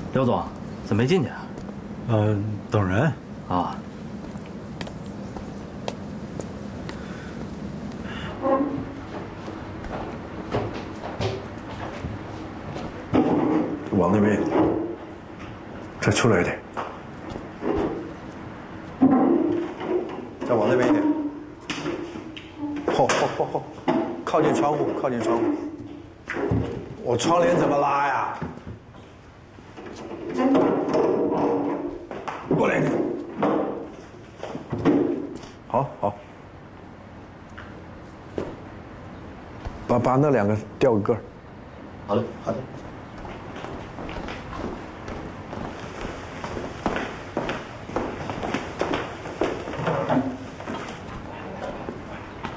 刘总，怎么没进去啊？ 等人啊。 往那边一点，再出来一点，再往那边一点，后，靠近窗户，靠近窗户。我窗帘怎么拉呀？过来一点。好。把那两个调个个儿。 好嘞。 好的。